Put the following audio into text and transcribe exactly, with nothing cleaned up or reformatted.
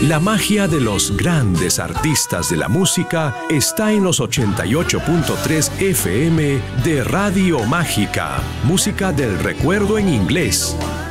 La magia de los grandes artistas de la música está en los ochenta y ocho punto tres F M de Radio Mágica. Música del recuerdo en inglés.